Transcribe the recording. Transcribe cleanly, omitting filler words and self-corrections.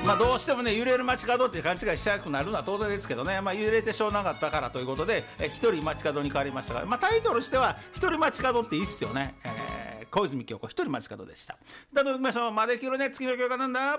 どうしてもね揺れる街角って勘違いしちゃくなるのは当然ですけどね、揺れてしょうがなかったからということで一人街角に変わりましたが、タイトルしては一人街角っていいっすよね。小泉今日子一人街角でした。では行きましょう。まできるね。次の曲はなんだ。